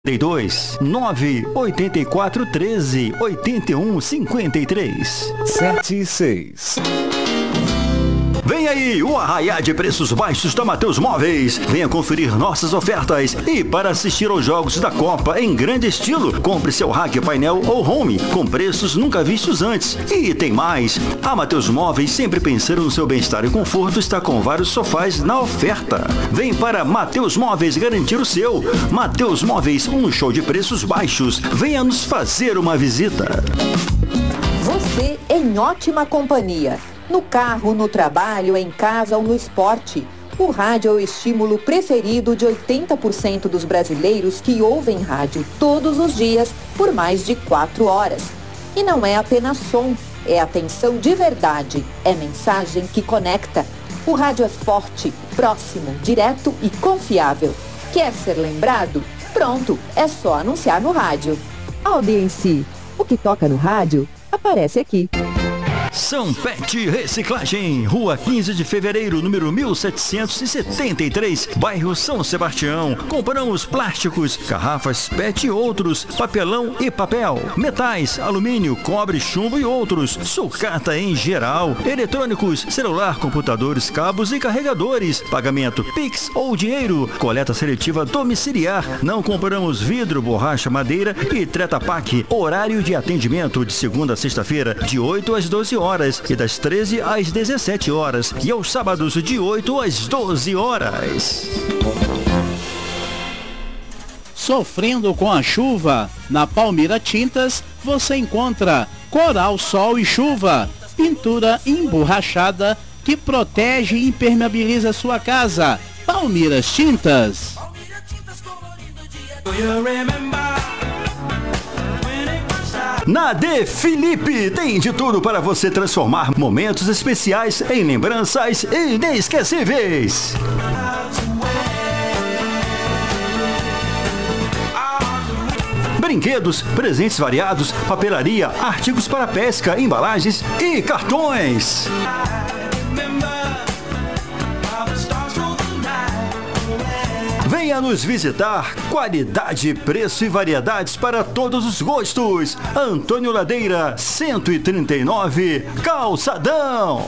32 984 13 81 53 7 e 6. Vem aí o arraiá de preços baixos da Mateus Móveis. Venha conferir nossas ofertas e para assistir aos jogos da Copa em grande estilo, compre seu rack, painel ou home com preços nunca vistos antes. E tem mais, a Mateus Móveis, sempre pensando no seu bem-estar e conforto, está com vários sofás na oferta. Vem para Mateus Móveis garantir o seu. Mateus Móveis, um show de preços baixos. Venha nos fazer uma visita. Você em ótima companhia. No carro, no trabalho, em casa ou no esporte. O rádio é o estímulo preferido de 80% dos brasileiros que ouvem rádio todos os dias por mais de 4 horas. E não é apenas som, é atenção de verdade, é mensagem que conecta. O rádio é forte, próximo, direto e confiável. Quer ser lembrado? Pronto, é só anunciar no rádio. Audiência, o que toca no rádio aparece aqui. São Pet Reciclagem, Rua 15 de Fevereiro, número 1773, bairro São Sebastião. Compramos plásticos, garrafas PET e outros, papelão e papel, metais, alumínio, cobre, chumbo e outros, sucata em geral, eletrônicos, celular, computadores, cabos e carregadores, pagamento Pix ou dinheiro, coleta seletiva domiciliar. Não compramos vidro, borracha, madeira e Treta Pak. Horário de atendimento de segunda a sexta-feira, de 8 às 12 horas e das 13 às 17 horas e aos sábados de 8 às 12 horas. Sofrendo com a chuva? Na Palmira Tintas você encontra Coral, Sol e Chuva, pintura emborrachada que protege e impermeabiliza sua casa. Palmira Tintas. Na De Felipe tem de tudo para você transformar momentos especiais em lembranças inesquecíveis. Brinquedos, presentes variados, papelaria, artigos para pesca, embalagens e cartões. Venha nos visitar. Qualidade, preço e variedades para todos os gostos. Antônio Ladeira, 139, Calçadão.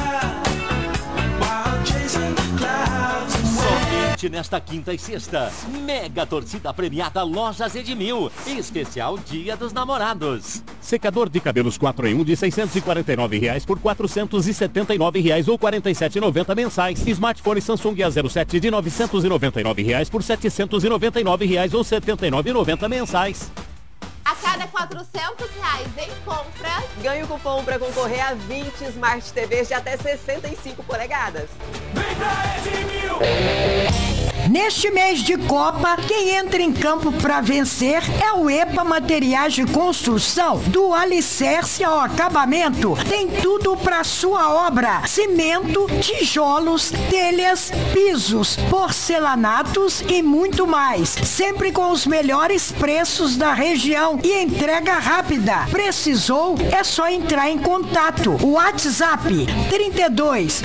Somente nesta quinta e sexta, mega torcida premiada Lojas Edmil, especial Dia dos Namorados. Secador de cabelos 4 em 1 de R$ 649 por R$ 479 ou R$ 47,90 mensais. Smartphone Samsung A07 de R$ 999 por R$ 799 ou R$ 79,90 mensais. A cada R$400 em compras, ganhe o cupom para concorrer a 20 Smart TVs de até 65 polegadas. Vem pra Edmil! Neste mês de Copa, quem entra em campo para vencer é o EPA Materiais de Construção, do alicerce ao acabamento. Tem tudo para sua obra: cimento, tijolos, telhas, pisos, porcelanatos e muito mais. Sempre com os melhores preços da região e entrega rápida. Precisou? É só entrar em contato. WhatsApp 32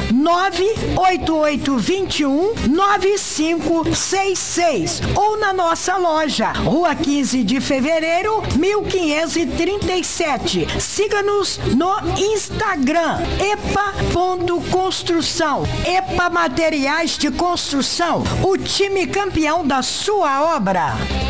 98821 9566 ou na nossa loja, Rua 15 de Fevereiro, 1537. Siga-nos no Instagram, epa.construção. EPA Materiais de Construção, o time campeão da sua obra.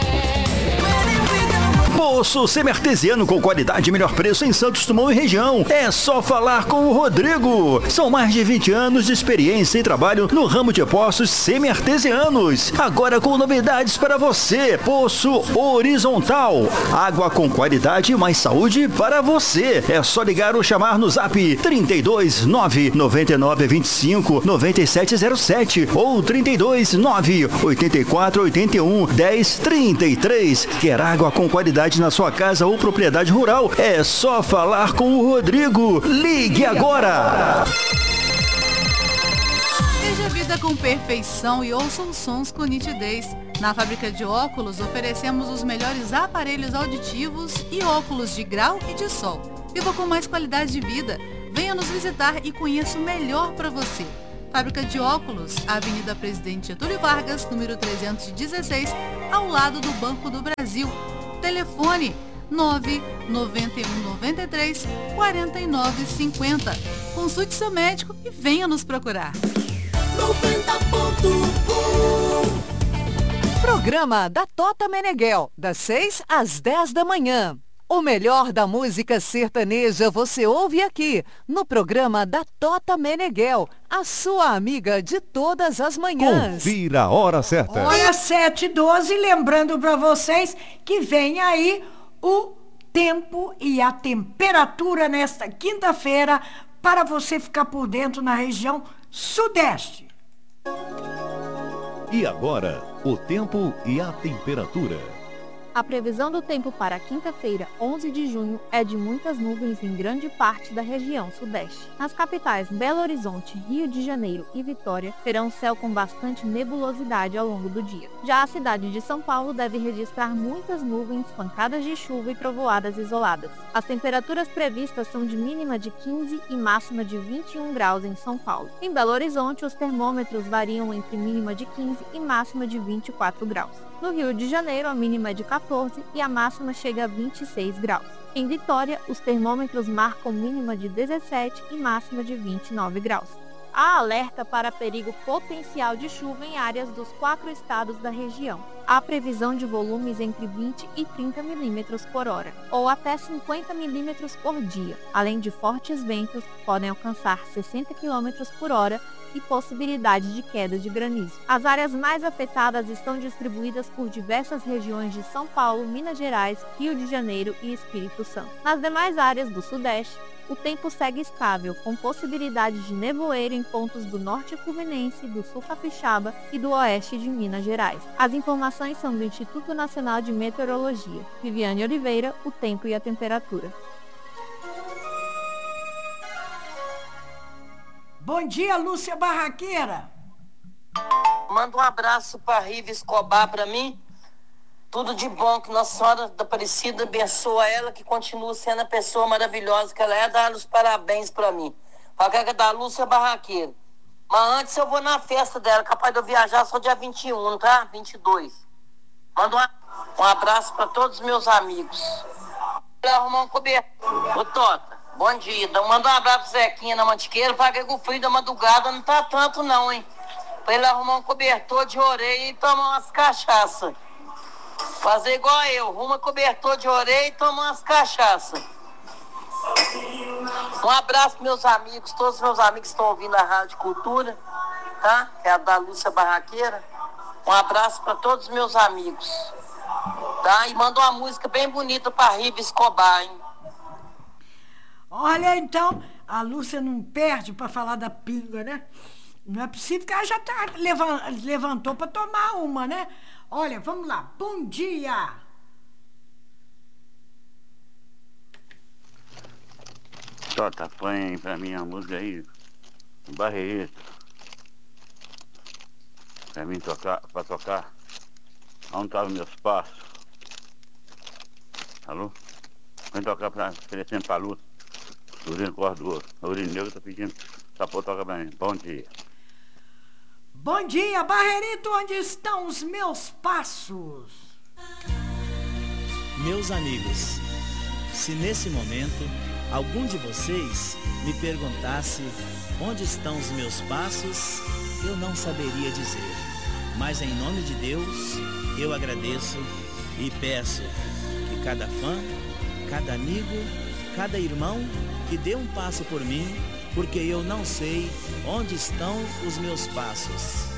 Poço Semi-Artesiano com qualidade e melhor preço em Santos Dumont e região. É só falar com o Rodrigo. São mais de 20 anos de experiência e trabalho no ramo de poços semi-artesianos. Agora com novidades para você. Poço horizontal. Água com qualidade e mais saúde para você. É só ligar ou chamar no zap 32 999 25 9707 ou 32 9 84 81 10 33. Quer água com qualidade na sua casa ou propriedade rural? É só falar com o Rodrigo. Ligue agora! Veja a vida com perfeição e ouça os sons com nitidez. Na fábrica de óculos oferecemos os melhores aparelhos auditivos e óculos de grau e de sol. Viva com mais qualidade de vida. Venha nos visitar e conheça o melhor para você. Fábrica de óculos, Avenida Presidente Getúlio Vargas, número 316, ao lado do Banco do Brasil. Telefone 99193-4950. Consulte seu médico e venha nos procurar. 90.1 Programa da Tota Meneghel, das 6 às 10 da manhã. O melhor da música sertaneja você ouve aqui, no programa da Tota Meneghel, a sua amiga de todas as manhãs. Confira a hora certa. Olha, 7h12, lembrando para vocês que vem aí o tempo e a temperatura nesta quinta-feira para você ficar por dentro na região sudeste. E agora, o tempo e a temperatura. A previsão do tempo para quinta-feira, 11 de junho, é de muitas nuvens em grande parte da região sudeste. Nas capitais Belo Horizonte, Rio de Janeiro e Vitória, terão céu com bastante nebulosidade ao longo do dia. Já a cidade de São Paulo deve registrar muitas nuvens, pancadas de chuva e trovoadas isoladas. As temperaturas previstas são de mínima de 15 e máxima de 21 graus em São Paulo. Em Belo Horizonte, os termômetros variam entre mínima de 15 e máxima de 24 graus. No Rio de Janeiro, a mínima é de 14 e a máxima chega a 26 graus. Em Vitória, os termômetros marcam mínima de 17 e máxima de 29 graus. Há alerta para perigo potencial de chuva em áreas dos 4 estados da região. Há previsão de volumes entre 20 e 30 milímetros por hora, ou até 50 milímetros por dia, além de fortes ventos que podem alcançar 60 quilômetros por hora e possibilidade de queda de granizo. As áreas mais afetadas estão distribuídas por diversas regiões de São Paulo, Minas Gerais, Rio de Janeiro e Espírito Santo. Nas demais áreas do Sudeste, o tempo segue estável, com possibilidade de nevoeiro em pontos do norte fluminense, do sul capixaba e do oeste de Minas Gerais. As informações são do Instituto Nacional de Meteorologia. Viviane Oliveira, o tempo e a temperatura. Bom dia, Lúcia Barraqueira. Manda um abraço para Riva Escobar para mim. Tudo de bom, que Nossa Senhora da Aparecida abençoa ela, que continua sendo a pessoa maravilhosa que ela é. Dá os parabéns para mim. A carga da Lúcia Barraqueira. Mas antes eu vou na festa dela, capaz de eu viajar só dia 21, tá? 22. Manda um abraço para todos os meus amigos. Vou arrumar um cobertor. Ô Tota, bom dia. Manda um abraço pro Zequinha na Mantiqueira. Paguei com o frio da madrugada, não tá tanto não, hein? Pra ele arrumar um cobertor de orelha e tomar umas cachaças. Fazer igual eu, arruma cobertor de orelha e toma umas cachaças. Um abraço pros meus amigos, todos os meus amigos que estão ouvindo a Rádio Cultura, tá? Que é a da Lúcia Barraqueira. Um abraço para todos os meus amigos, tá? E manda uma música bem bonita para Riva Escobar, hein? Olha, então, a Lúcia não perde para falar da pinga, né? Não é possível que ela já levantou para tomar uma, né? Olha, vamos lá. Bom dia! Tota, põe pra mim a música aí, Barreto. Pra mim tocar, pra tocar. Onde estavam meus passos? Alô? Vem tocar pra oferecendo pra luz. O Urino corre do outro. O Urino Negro tá pedindo pra pôr tocar pra mim. Bom dia. Bom dia, Barreirito, onde estão os meus passos? Meus amigos, se nesse momento algum de vocês me perguntasse onde estão os meus passos, eu não saberia dizer. Mas em nome de Deus, eu agradeço e peço que cada fã, cada amigo, cada irmão que dê um passo por mim, porque eu não sei onde estão os meus passos.